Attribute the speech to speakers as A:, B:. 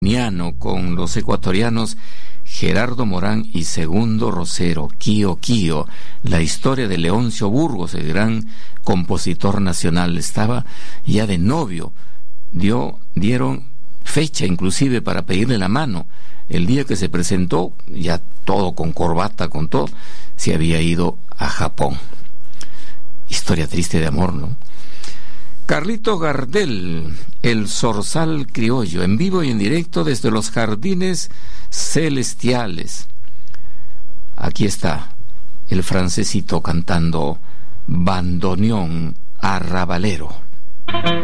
A: con los ecuatorianos Gerardo Morán y Segundo Rosero, Kio Kio, la historia de Leoncio Burgos, el gran compositor nacional. Estaba ya de novio, dieron fecha inclusive para pedirle la mano. El día que se presentó, ya todo con corbata, con todo, se había ido a Japón. Historia triste de amor, ¿no? Carlito Gardel, el zorzal criollo, en vivo y en directo desde los jardines celestiales. Aquí está el francesito cantando bandoneón arrabalero.